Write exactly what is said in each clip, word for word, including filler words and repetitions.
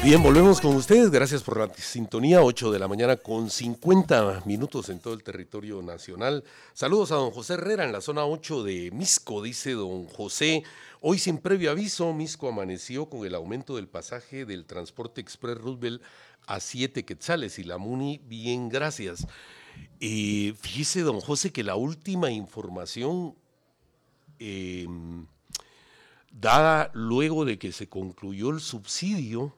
Bien, volvemos con ustedes, gracias por la sintonía, ocho de la mañana con cincuenta minutos en todo el territorio nacional. Saludos a don José Herrera en la zona ocho de Misco, dice don José. Hoy sin previo aviso, Misco amaneció con el aumento del pasaje del transporte express Roosevelt a siete quetzales y la MUNI, bien, gracias. Eh, fíjese don José que la última información eh, dada luego de que se concluyó el subsidio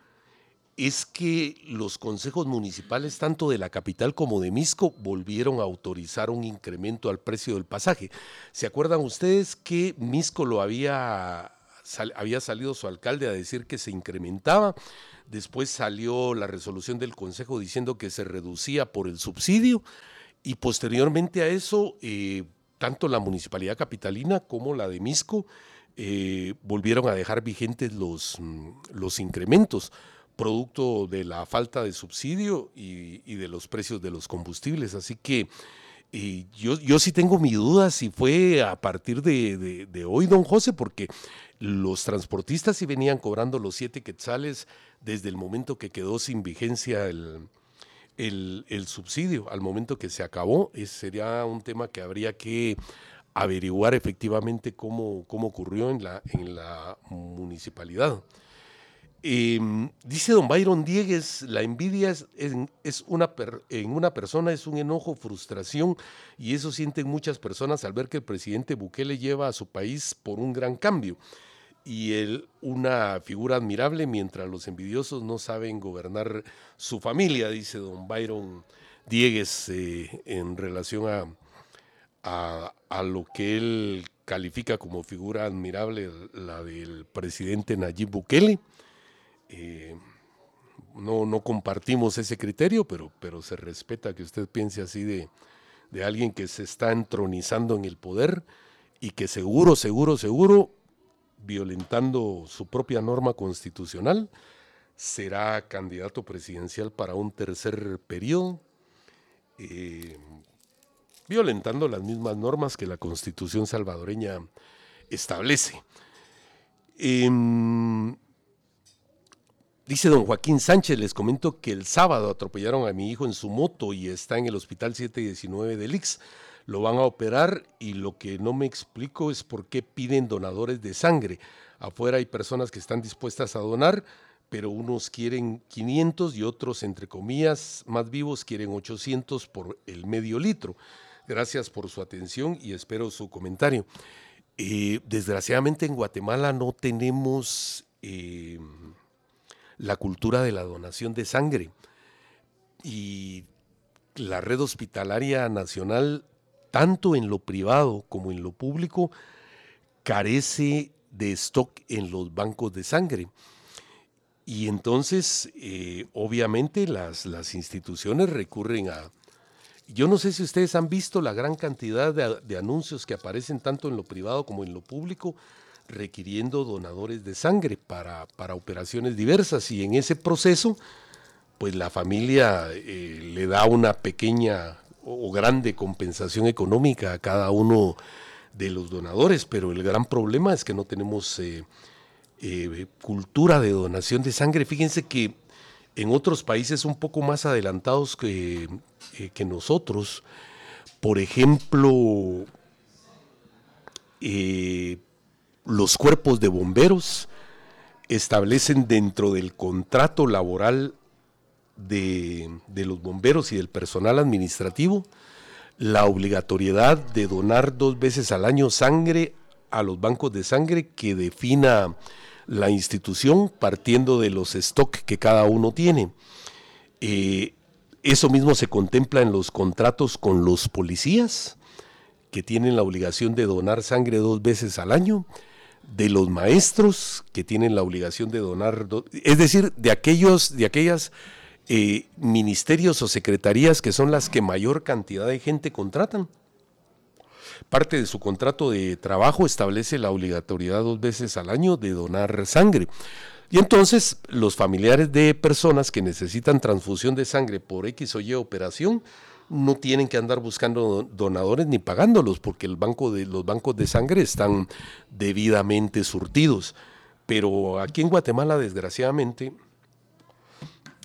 es que los consejos municipales, tanto de la capital como de Misco, volvieron a autorizar un incremento al precio del pasaje. ¿Se acuerdan ustedes que Misco lo había, sal, había salido su alcalde a decir que se incrementaba? Después salió la resolución del consejo diciendo que se reducía por el subsidio y posteriormente a eso, eh, tanto la municipalidad capitalina como la de Misco eh, volvieron a dejar vigentes los, los incrementos, producto de la falta de subsidio y, y de los precios de los combustibles. Así que eh, yo, yo sí tengo mi duda si fue a partir de, de, de hoy, don José, porque los transportistas sí venían cobrando los siete quetzales desde el momento que quedó sin vigencia el, el, el subsidio, al momento que se acabó. Ese sería un tema que habría que averiguar efectivamente cómo, cómo ocurrió en la, en la municipalidad. Eh, dice don Byron Diegues, la envidia es, es, es una per, en una persona es un enojo, frustración, y eso sienten muchas personas al ver que el presidente Bukele lleva a su país por un gran cambio y él una figura admirable mientras los envidiosos no saben gobernar su familia, dice don Byron Diegues eh, en relación a, a, a lo que él califica como figura admirable, la del presidente Nayib Bukele. Eh, no, no compartimos ese criterio, pero, pero se respeta que usted piense así de, de alguien que se está entronizando en el poder y que seguro, seguro, seguro, violentando su propia norma constitucional, será candidato presidencial para un tercer periodo, eh, violentando las mismas normas que la Constitución salvadoreña establece. Eh, Dice don Joaquín Sánchez, les comento que el sábado atropellaron a mi hijo en su moto y está en el hospital siete diecinueve del I X. Lo van a operar y lo que no me explico es por qué piden donadores de sangre. Afuera hay personas que están dispuestas a donar, pero unos quieren quinientos y otros, entre comillas, más vivos, quieren ochocientos por el medio litro. Gracias por su atención y espero su comentario. Eh, desgraciadamente en Guatemala no tenemos Eh, la cultura de la donación de sangre y la red hospitalaria nacional, tanto en lo privado como en lo público, carece de stock en los bancos de sangre. Y entonces, eh, obviamente, las, las instituciones recurren a... Yo no sé si ustedes han visto la gran cantidad de, de anuncios que aparecen tanto en lo privado como en lo público, requiriendo donadores de sangre para, para operaciones diversas, y en ese proceso pues la familia eh, le da una pequeña o grande compensación económica a cada uno de los donadores, pero el gran problema es que no tenemos eh, eh, cultura de donación de sangre. Fíjense que en otros países un poco más adelantados que, eh, que nosotros, por ejemplo, eh, los cuerpos de bomberos establecen dentro del contrato laboral de, de los bomberos y del personal administrativo la obligatoriedad de donar dos veces al año sangre a los bancos de sangre que defina la institución partiendo de los stock que cada uno tiene. Eh, eso mismo se contempla en los contratos con los policías, que tienen la obligación de donar sangre dos veces al año, de los maestros, que tienen la obligación de donar, do, es decir, de aquellos, de aquellas eh, ministerios o secretarías que son las que mayor cantidad de gente contratan. Parte de su contrato de trabajo establece la obligatoriedad dos veces al año de donar sangre. Y entonces los familiares de personas que necesitan transfusión de sangre por X o Y operación no tienen que andar buscando donadores ni pagándolos, porque el banco de, los bancos de sangre están debidamente surtidos. Pero aquí en Guatemala, desgraciadamente,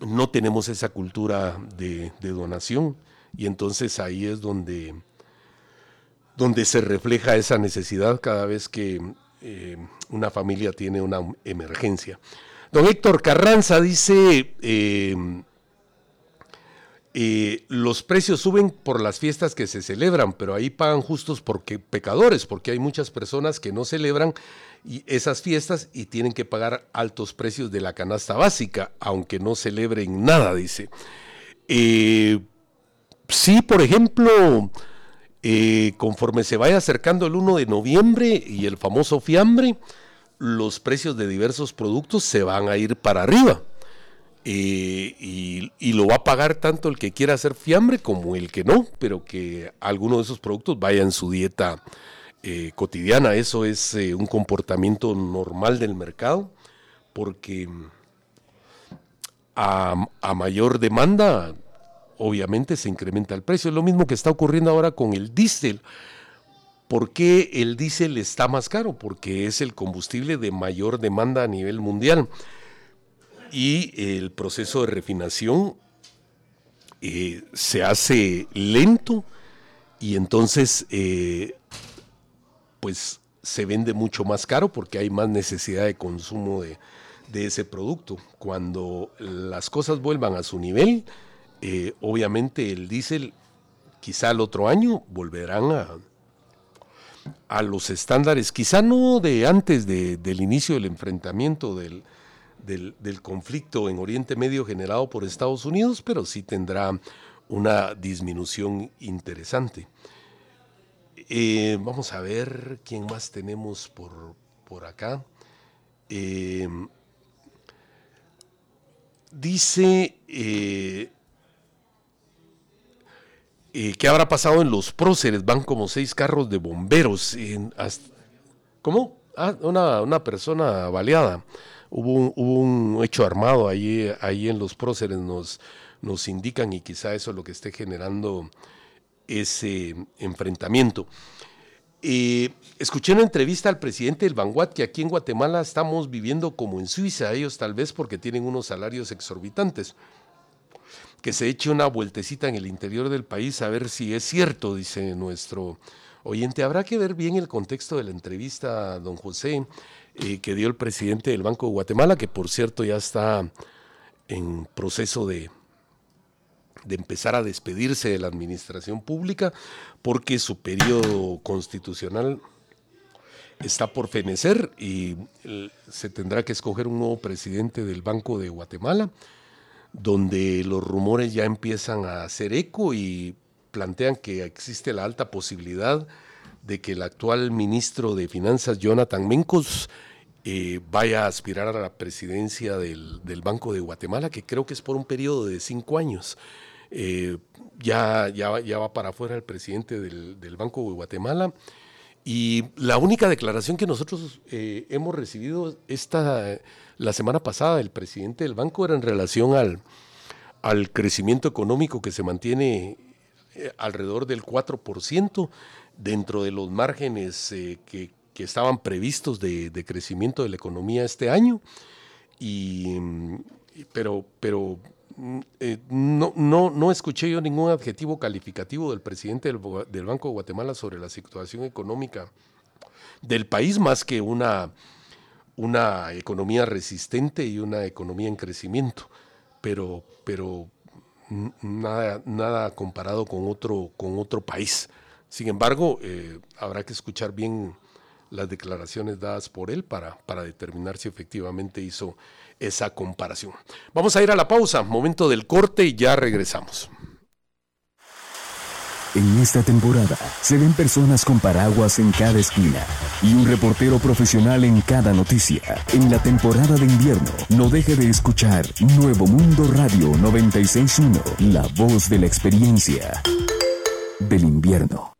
no tenemos esa cultura de, de donación, y entonces ahí es donde, donde se refleja esa necesidad cada vez que eh, una familia tiene una emergencia. Don Héctor Carranza dice, eh, eh, los precios suben por las fiestas que se celebran, pero ahí pagan justos porque pecadores, porque hay muchas personas que no celebran y esas fiestas y tienen que pagar altos precios de la canasta básica, aunque no celebren nada, dice. Eh, sí, por ejemplo, eh, conforme se vaya acercando el primero de noviembre y el famoso fiambre, los precios de diversos productos se van a ir para arriba. Eh, y, y lo va a pagar tanto el que quiera hacer fiambre como el que no, pero que alguno de esos productos vaya en su dieta Eh, cotidiana. Eso es eh, un comportamiento normal del mercado, porque a, a mayor demanda obviamente se incrementa el precio. Es lo mismo que está ocurriendo ahora con el diésel. ¿Por qué el diésel está más caro? Porque es el combustible de mayor demanda a nivel mundial y el proceso de refinación eh, se hace lento y entonces eh, pues se vende mucho más caro porque hay más necesidad de consumo de, de ese producto. Cuando las cosas vuelvan a su nivel, eh, obviamente el diésel quizá el otro año volverán a, a los estándares, quizá no de antes de, del inicio del enfrentamiento del, del, del conflicto en Oriente Medio generado por Estados Unidos, pero sí tendrá una disminución interesante. Eh, vamos a ver quién más tenemos por, por acá. Eh, dice eh, eh, ¿qué habrá pasado en los próceres? Van como seis carros de bomberos. En, hasta, ¿Cómo? Ah, una, una persona baleada. Hubo un, hubo un hecho armado ahí, ahí en los próceres, nos, nos indican, y quizá eso es lo que esté generando ese enfrentamiento. Eh, escuché una entrevista al presidente del Banguat que aquí en Guatemala estamos viviendo como en Suiza, ellos tal vez porque tienen unos salarios exorbitantes. Que se eche una vueltecita en el interior del país a ver si es cierto, dice nuestro oyente. Habrá que ver bien el contexto de la entrevista, don José, eh, que dio el presidente del Banco de Guatemala, que por cierto ya está en proceso de de empezar a despedirse de la administración pública porque su periodo constitucional está por fenecer y se tendrá que escoger un nuevo presidente del Banco de Guatemala, donde los rumores ya empiezan a hacer eco y plantean que existe la alta posibilidad de que el actual ministro de Finanzas, Jonathan Mencos, eh, vaya a aspirar a la presidencia del, del Banco de Guatemala, que creo que es por un periodo de cinco años. Eh, ya, ya, ya va para afuera el presidente del, del Banco de Guatemala y la única declaración que nosotros eh, hemos recibido esta, la semana pasada del presidente del banco era en relación al, al crecimiento económico que se mantiene eh, alrededor del cuatro por ciento dentro de los márgenes eh, que, que estaban previstos de, de crecimiento de la economía este año, y, pero... pero Eh, no, no, no escuché yo ningún adjetivo calificativo del presidente del, del Banco de Guatemala sobre la situación económica del país, más que una, una economía resistente y una economía en crecimiento, pero, pero nada, nada comparado con otro, con otro país. Sin embargo, eh, habrá que escuchar bien las declaraciones dadas por él para, para determinar si efectivamente hizo esa comparación. Vamos a ir a la pausa, momento del corte y ya regresamos. En esta temporada se ven personas con paraguas en cada esquina y un reportero profesional en cada noticia. En la temporada de invierno, no deje de escuchar Nuevo Mundo Radio noventa y seis punto uno, la voz de la experiencia del invierno.